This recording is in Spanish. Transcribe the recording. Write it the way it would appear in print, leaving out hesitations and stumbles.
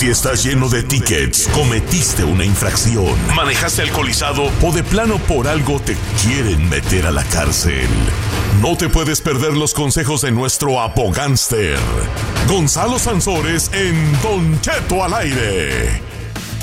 Si estás lleno de tickets, cometiste una infracción, manejaste alcoholizado o de plano por algo te quieren meter a la cárcel. No te puedes perder los consejos de nuestro abogánster, Gonzalo Sansores, en Don Cheto al aire.